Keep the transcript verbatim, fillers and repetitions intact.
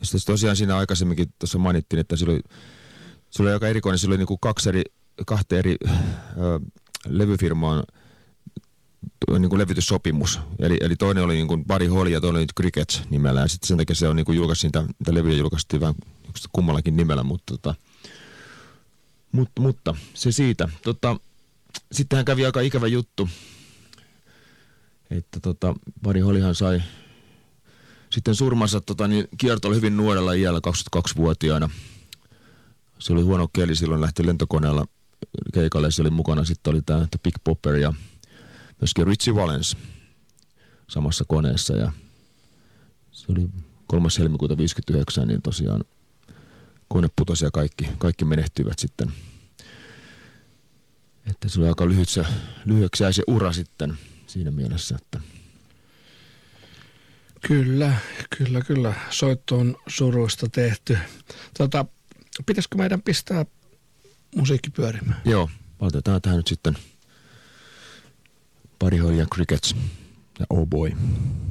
Sitten tosiaan siinä aikaisemminkin tuossa mainittiin, että sillä oli, sillä oli aika erikoinen, sillä oli niin kuin kaksi eri, kahta eri ö, levyfirmaan niin kuin levytyssopimus. Eli, eli toinen oli niin kuin Buddy Holly ja toinen oli Crickets nimellä. Ja sitten sen takia se on niin kuin julkaisin, niitä levyjä julkaistiin vähän kummallakin nimellä, mutta, tota, mutta, mutta se siitä. Tota, sittenhän kävi aika ikävä juttu, että tota, Buddy Hollyhan sai sitten surmansa, tota, niin kierto oli hyvin nuorella iällä, kaksikymmentäkaksivuotiaana. Se oli huono keli, silloin lähti lentokoneella keikalle, se oli mukana. Sitten oli tämä Big Popper ja myöskin Richie Valens samassa koneessa. Ja se oli kolmas helmikuuta viisikymmentäyhdeksän, niin tosiaan kone putosi ja kaikki, kaikki menehtyivät sitten. Että se oli aika lyhyt se, lyhyeksi jäi se ura sitten siinä mielessä, että Kyllä, kyllä, kyllä. Soitto on suruista tehty. Tota, pitäisikö meidän pistää musiikki pyörimään? Joo, otetaan tähän nyt sitten Buddy Holly ja Crickets ja Oh Boy.